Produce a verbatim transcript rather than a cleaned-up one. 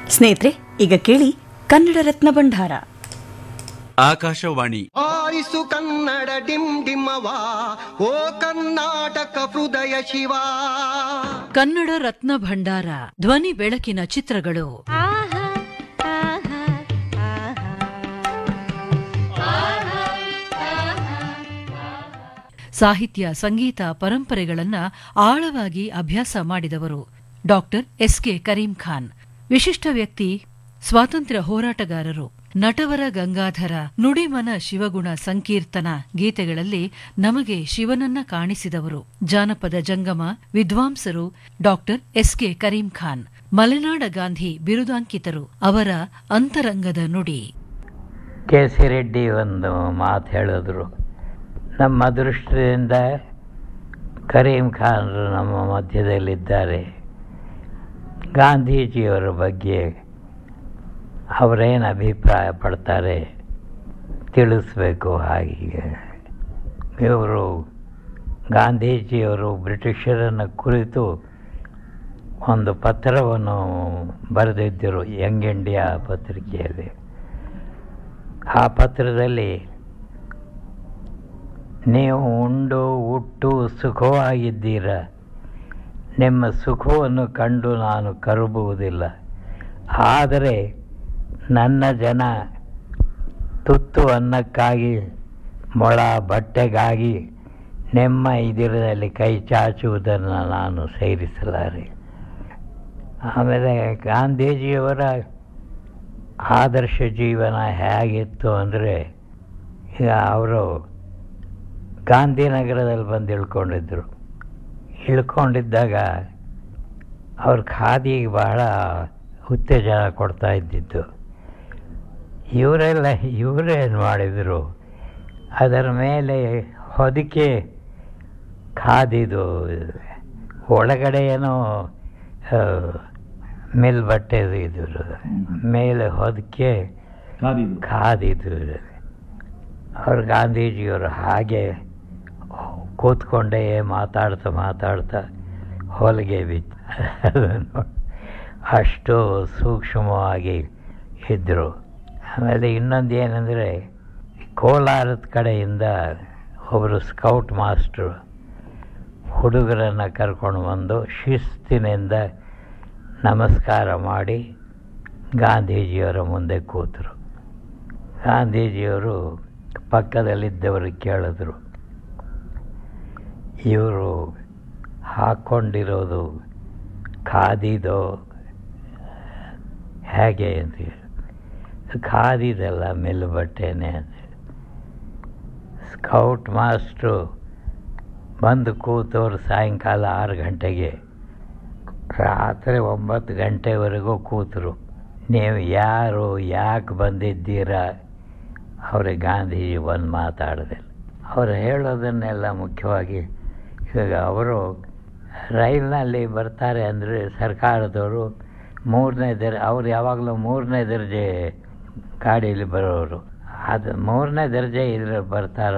ಸ್ನೇಹಿತರೆ, ಈಗ ಕೇಳಿ ಕನ್ನಡ ರತ್ನ ಭಂಡಾರ. ಆಕಾಶವಾಣಿ ಆರಿಸು ಕನ್ನಡ ಡಿಮ್ ಡಿಮವಾ, ಓ ಕರ್ನಾಟಕ ಹೃದಯ ಶಿವ. ಕನ್ನಡ ರತ್ನ ಭಂಡಾರ ಧ್ವನಿ ಬೆಳಕಿನ ಚಿತ್ರಗಳು. ಸಾಹಿತ್ಯ ಸಂಗೀತ ಪರಂಪರೆಗಳನ್ನ ಆಳವಾಗಿ ಅಭ್ಯಾಸ ಮಾಡಿದವರು doctor S K Karim Khan. ವಿಶಿಷ್ಟ ವ್ಯಕ್ತಿ, ಸ್ವಾತಂತ್ರ್ಯ ಹೋರಾಟಗಾರರು. ನಟವರ ಗಂಗಾಧರ, ನುಡಿಮನ ಶಿವಗುಣ ಸಂಕೀರ್ತನ ಗೀತೆಗಳಲ್ಲಿ ನಮಗೆ ಶಿವನನ್ನ ಕಾಣಿಸಿದವರು. ಜಾನಪದ ಜಂಗಮ ವಿದ್ವಾಂಸರು doctor S K Karim Khan. ಮಲೆನಾಡ ಗಾಂಧಿ ಬಿರುದಾಂಕಿತರು. ಅವರ ಅಂತರಂಗದ ನುಡಿ. ಕೆ ಸಿ ರೆಡ್ಡಿ ಒಂದು ಮಾತು ಹೇಳಿದ್ರು, ನಮ್ಮ ಅದೃಷ್ಟದಿಂದ ಕರೀಂ ಖಾನ್ರು ನಮ್ಮ ಮಧ್ಯದಲ್ಲಿದ್ದಾರೆ. ಗಾಂಧೀಜಿಯವರ ಬಗ್ಗೆ ಅವರೇನು ಅಭಿಪ್ರಾಯ ಪಡ್ತಾರೆ ತಿಳಿಸ್ಬೇಕು. ಹಾಗೆ ಇವರು ಗಾಂಧೀಜಿಯವರು ಬ್ರಿಟಿಷರನ್ನು ಕುರಿತು ಒಂದು ಪತ್ರವನ್ನು ಬರೆದಿದ್ದರು ಯಂಗ್ ಇಂಡಿಯಾ ಪತ್ರಿಕೆಯಲ್ಲಿ. ಆ ಪತ್ರದಲ್ಲಿ ನೀವು ಉಂಡು ಹುಟ್ಟು ಸುಖವಾಗಿದ್ದೀರ, ನಿಮ್ಮ ಸುಖವನ್ನು ಕಂಡು ನಾನು ಕರುಬುವುದಿಲ್ಲ. ಆದರೆ ನನ್ನ ಜನ ತುತ್ತು ಅನ್ನಕ್ಕಾಗಿ ಮೊಳ ಬಟ್ಟೆಗಾಗಿ ನಿಮ್ಮ ಇದಿರಲ್ಲಿ ಕೈ ಚಾಚುವುದನ್ನು ನಾನು ಸೇರಿಸಲಾರೆ. ಆಮೇಲೆ ಗಾಂಧೀಜಿಯವರ ಆದರ್ಶ ಜೀವನ ಹೇಗಿತ್ತು ಅಂದರೆ, ಈಗ ಅವರು ಗಾಂಧಿನಗರದಲ್ಲಿ ಬಂದು ಇಳ್ಕೊಂಡಿದ್ದರು. ಇಳ್ಕೊಂಡಿದ್ದಾಗ ಅವ್ರ ಖಾದಿಗೆ ಬಹಳ ಉತ್ತೇಜನ ಕೊಡ್ತಾ ಇದ್ದಿದ್ದು. ಇವರೆಲ್ಲ ಇವರೇನು ಮಾಡಿದರು, ಅದರ ಮೇಲೆ ಹೊದಿಕೆ ಖಾದಿದು ಒಳಗಡೆ ಏನೋ ಮೇಲ್ ಬಟ್ಟೆದು ಇದ್ರು, ಮೇಲೆ ಹೊದಿಕೆ ಖಾದಿದು. ಅವ್ರು ಗಾಂಧೀಜಿಯವರು ಹಾಗೆ ಕೂತ್ಕೊಂಡೇ ಮಾತಾಡ್ತಾ ಮಾತಾಡ್ತಾ ಹೊಲಿಗೆ ಬಿತ್ತು. ಅದನ್ನು ಅಷ್ಟು ಸೂಕ್ಷ್ಮವಾಗಿ ಇದ್ದರು. ಆಮೇಲೆ ಇನ್ನೊಂದು ಏನಂದರೆ, ಕೋಲಾರದ ಕಡೆಯಿಂದ ಒಬ್ಬರು ಸ್ಕೌಟ್ ಮಾಸ್ಟ್ರು ಹುಡುಗರನ್ನು ಕರ್ಕೊಂಡು ಬಂದು ಶಿಸ್ತಿನಿಂದ ನಮಸ್ಕಾರ ಮಾಡಿ ಗಾಂಧೀಜಿಯವರ ಮುಂದೆ ಕೂತರು. ಗಾಂಧೀಜಿಯವರು ಪಕ್ಕದಲ್ಲಿದ್ದವರು ಕೇಳಿದ್ರು, ಇವರು ಹಾಕ್ಕೊಂಡಿರೋದು ಖಾದಿದೋ ಹೇಗೆ ಅಂತ. ಖಾದಿದಲ್ಲ, ಮೆಲ್ಲು ಬಟ್ಟೆನೇ ಅಂತ. ಸ್ಕೌಟ್ ಮಾಸ್ಟ್ರು ಬಂದು ಕೂತವ್ರು ಸಾಯಂಕಾಲ ಆರು ಗಂಟೆಗೆ. ರಾತ್ರಿ ಒಂಬತ್ತು ಗಂಟೆವರೆಗೂ ಕೂತರು. ನೀವು ಯಾರು, ಯಾಕೆ ಬಂದಿದ್ದೀರಾ? ಅವ್ರಿಗೆ ಗಾಂಧೀಜಿ ಬಂದು ಮಾತಾಡಿದೆ. ಅವರು ಹೇಳೋದನ್ನೆಲ್ಲ ಮುಖ್ಯವಾಗಿ, ಈಗ ಅವರು ರೈಲಿನಲ್ಲಿ ಬರ್ತಾರೆ ಅಂದರೆ ಸರ್ಕಾರದವರು ಮೂರನೇ ದರ್ ಅವ್ರು ಯಾವಾಗಲೂ ಮೂರನೇ ದರ್ಜೆ ಗಾಡೀಲಿ ಬರೋರು. ಅದು ಮೂರನೇ ದರ್ಜೆ ಇದ್ರಲ್ಲಿ ಬರ್ತಾರೆ